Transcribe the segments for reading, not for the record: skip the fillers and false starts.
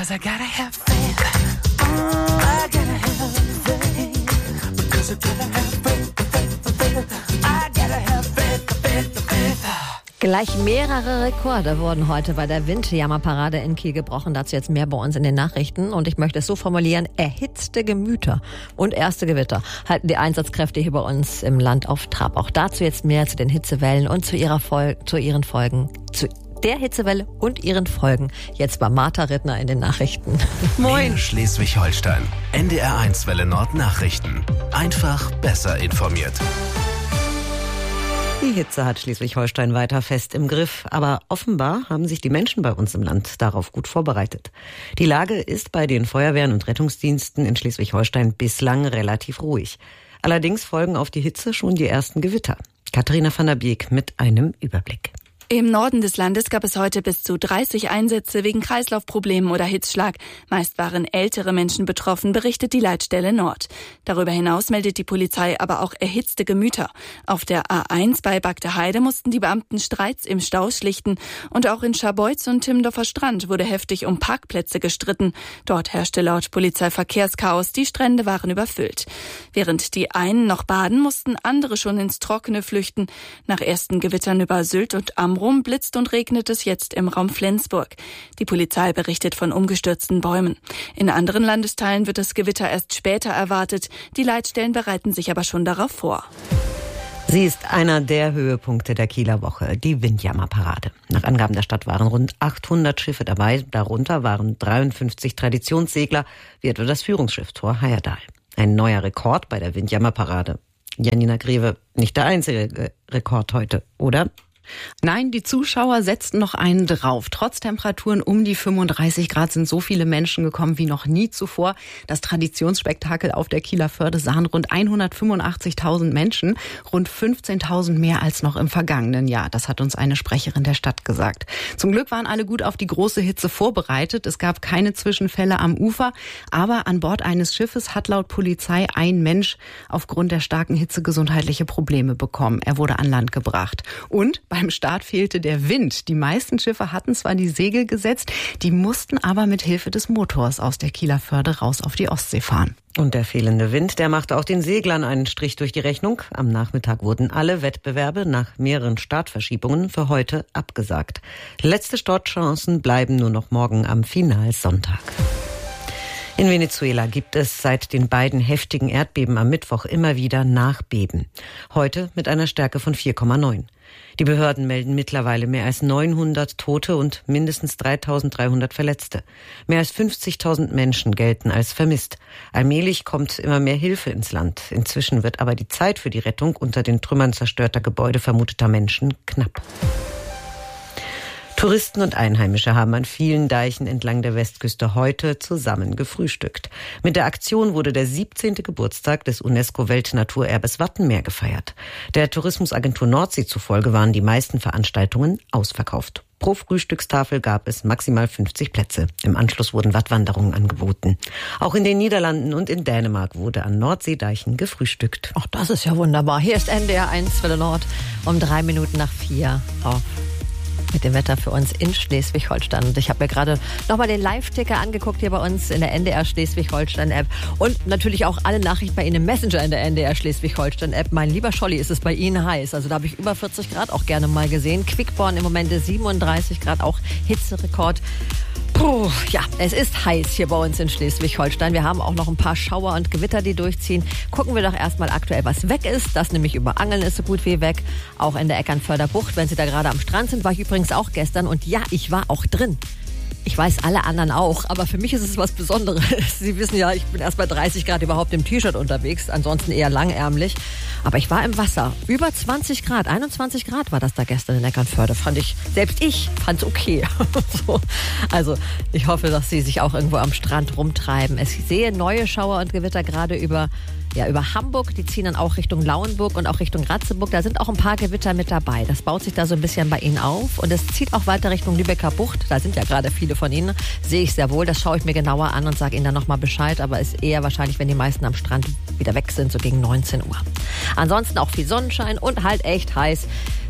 Because I gotta have faith. I gotta have faith. Because I gotta have faith. I gotta have faith. Gleich mehrere Rekorde wurden heute bei der Windjammerparade in Kiel gebrochen. Dazu jetzt mehr bei uns in den Nachrichten. Und ich möchte es so formulieren, erhitzte Gemüter und erste Gewitter halten die Einsatzkräfte hier bei uns im Land auf Trab. Auch dazu jetzt mehr zu den Hitzewellen und zu ihren Folgen. Zu der Hitzewelle und ihren Folgen. Jetzt bei Martha Rittner in den Nachrichten. Moin. Schleswig-Holstein. NDR1 Welle Nord Nachrichten. Einfach besser informiert. Die Hitze hat Schleswig-Holstein weiter fest im Griff, aber offenbar haben sich die Menschen bei uns im Land darauf gut vorbereitet. Die Lage ist bei den Feuerwehren und Rettungsdiensten in Schleswig-Holstein bislang relativ ruhig. Allerdings folgen auf die Hitze schon die ersten Gewitter. Katharina van der Beek mit einem Überblick. Im Norden des Landes gab es heute bis zu 30 Einsätze wegen Kreislaufproblemen oder Hitzschlag. Meist waren ältere Menschen betroffen, berichtet die Leitstelle Nord. Darüber hinaus meldet die Polizei aber auch erhitzte Gemüter. Auf der A1 bei Bagdeheide mussten die Beamten Streits im Stau schlichten. Und auch in Scharbeutz und Timmendorfer Strand wurde heftig um Parkplätze gestritten. Dort herrschte laut Polizei Verkehrschaos, die Strände waren überfüllt. Während die einen noch baden, mussten andere schon ins Trockene flüchten. Nach ersten Gewittern über Sylt und Amrum blitzt und regnet es jetzt im Raum Flensburg. Die Polizei berichtet von umgestürzten Bäumen. In anderen Landesteilen wird das Gewitter erst später erwartet. Die Leitstellen bereiten sich aber schon darauf vor. Sie ist einer der Höhepunkte der Kieler Woche, die Windjammerparade. Nach Angaben der Stadt waren rund 800 Schiffe dabei. Darunter waren 53 Traditionssegler, wie etwa das Führungsschiff Thor Heyerdahl. Ein neuer Rekord bei der Windjammerparade. Janina Greve, nicht der einzige Rekord heute, oder? Nein, die Zuschauer setzten noch einen drauf. Trotz Temperaturen um die 35 Grad sind so viele Menschen gekommen wie noch nie zuvor. Das Traditionsspektakel auf der Kieler Förde sahen rund 185.000 Menschen, rund 15.000 mehr als noch im vergangenen Jahr. Das hat uns eine Sprecherin der Stadt gesagt. Zum Glück waren alle gut auf die große Hitze vorbereitet. Es gab keine Zwischenfälle am Ufer, aber an Bord eines Schiffes hat laut Polizei ein Mensch aufgrund der starken Hitze gesundheitliche Probleme bekommen. Er wurde an Land gebracht. Und beim Start fehlte der Wind. Die meisten Schiffe hatten zwar die Segel gesetzt, die mussten aber mit Hilfe des Motors aus der Kieler Förde raus auf die Ostsee fahren. Und der fehlende Wind, der machte auch den Seglern einen Strich durch die Rechnung. Am Nachmittag wurden alle Wettbewerbe nach mehreren Startverschiebungen für heute abgesagt. Letzte Startchancen bleiben nur noch morgen am Finalsonntag. In Venezuela gibt es seit den beiden heftigen Erdbeben am Mittwoch immer wieder Nachbeben. Heute mit einer Stärke von 4,9. Die Behörden melden mittlerweile mehr als 900 Tote und mindestens 3.300 Verletzte. Mehr als 50.000 Menschen gelten als vermisst. Allmählich kommt immer mehr Hilfe ins Land. Inzwischen wird aber die Zeit für die Rettung unter den Trümmern zerstörter Gebäude vermuteter Menschen knapp. Touristen und Einheimische haben an vielen Deichen entlang der Westküste heute zusammen gefrühstückt. Mit der Aktion wurde der 17. Geburtstag des UNESCO-Weltnaturerbes Wattenmeer gefeiert. Der Tourismusagentur Nordsee zufolge waren die meisten Veranstaltungen ausverkauft. Pro Frühstückstafel gab es maximal 50 Plätze. Im Anschluss wurden Wattwanderungen angeboten. Auch in den Niederlanden und in Dänemark wurde an Nordseedeichen gefrühstückt. Ach, das ist ja wunderbar. Hier ist NDR1 Welle Nord um 3:03 auf. Mit dem Wetter für uns in Schleswig-Holstein. Und ich habe mir gerade nochmal den Live-Ticker angeguckt hier bei uns in der NDR Schleswig-Holstein-App. Und natürlich auch alle Nachrichten bei Ihnen im Messenger in der NDR Schleswig-Holstein-App. Mein lieber Scholli, ist es bei Ihnen heiß. Also da habe ich über 40 Grad auch gerne mal gesehen. Quickborn im Moment 37 Grad, auch Hitzerekord. Puh, ja, es ist heiß hier bei uns in Schleswig-Holstein. Wir haben auch noch ein paar Schauer und Gewitter, die durchziehen. Gucken wir doch erstmal aktuell, was weg ist. Das nämlich über Angeln ist so gut wie weg. Auch in der Eckernförder Bucht, wenn Sie da gerade am Strand sind, war ich übrigens auch gestern. Und ja, ich war auch drin. Ich weiß, alle anderen auch, aber für mich ist es was Besonderes. Sie wissen ja, ich bin erst bei 30 Grad überhaupt im T-Shirt unterwegs, ansonsten eher langärmlich. Aber ich war im Wasser. Über 20 Grad, 21 Grad war das da gestern in Eckernförde. Selbst ich fand es okay. So. Also ich hoffe, dass Sie sich auch irgendwo am Strand rumtreiben. Ich sehe neue Schauer und Gewitter gerade über Hamburg. Die ziehen dann auch Richtung Lauenburg und auch Richtung Ratzeburg. Da sind auch ein paar Gewitter mit dabei. Das baut sich da so ein bisschen bei Ihnen auf. Und es zieht auch weiter Richtung Lübecker Bucht. Da sind ja gerade viele von Ihnen. Sehe ich sehr wohl. Das schaue ich mir genauer an und sage Ihnen dann nochmal Bescheid. Aber ist eher wahrscheinlich, wenn die meisten am Strand wieder weg sind, so gegen 19 Uhr. Ansonsten auch viel Sonnenschein und halt echt heiß.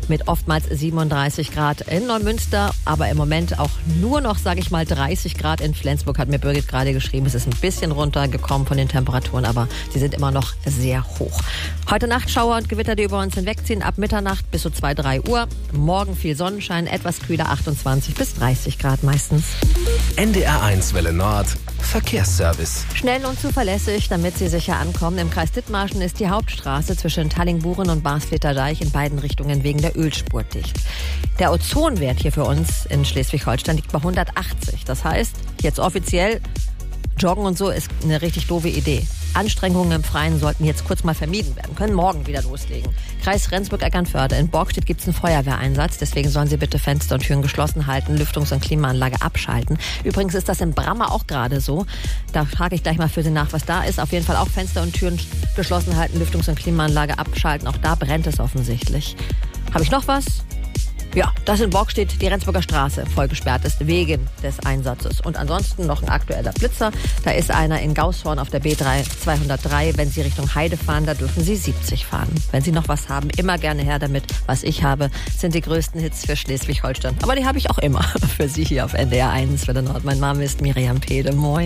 mit oftmals 37 Grad in Neumünster, aber im Moment auch nur noch, sage ich mal, 30 Grad in Flensburg, hat mir Birgit gerade geschrieben. Es ist ein bisschen runtergekommen von den Temperaturen, aber sie sind immer noch sehr hoch. Heute Nacht Schauer und Gewitter, die über uns hinwegziehen, ab Mitternacht bis so 2, 3 Uhr. Morgen viel Sonnenschein, etwas kühler, 28 bis 30 Grad meistens. NDR1 Welle Nord, Verkehrsservice. Schnell und zuverlässig, damit Sie sicher ankommen. Im Kreis Dithmarschen ist die Hauptstraße zwischen Tallingburen und Basfleter Deich in beiden Richtungen wegen der Ölspur dicht. Der Ozonwert hier für uns in Schleswig-Holstein liegt bei 180. Das heißt, jetzt offiziell, Joggen und so ist eine richtig doofe Idee. Anstrengungen im Freien sollten jetzt kurz mal vermieden werden, können morgen wieder loslegen. Kreis Rendsburg-Eckernförde. In Borgstedt gibt es einen Feuerwehreinsatz, deswegen sollen Sie bitte Fenster und Türen geschlossen halten, Lüftungs- und Klimaanlage abschalten. Übrigens ist das in Brammer auch gerade so. Da frage ich gleich mal für Sie nach, was da ist. Auf jeden Fall auch Fenster und Türen geschlossen halten, Lüftungs- und Klimaanlage abschalten. Auch da brennt es offensichtlich. Habe ich noch was? Ja, dass in Borgstedt die Rendsburger Straße voll gesperrt ist wegen des Einsatzes. Und ansonsten noch ein aktueller Blitzer. Da ist einer in Gaushorn auf der B3 203. Wenn Sie Richtung Heide fahren, da dürfen Sie 70 fahren. Wenn Sie noch was haben, immer gerne her damit. Was ich habe, sind die größten Hits für Schleswig-Holstein. Aber die habe ich auch immer für Sie hier auf NDR1 Welle Nord. Mein Name ist Miriam Pede. Moin.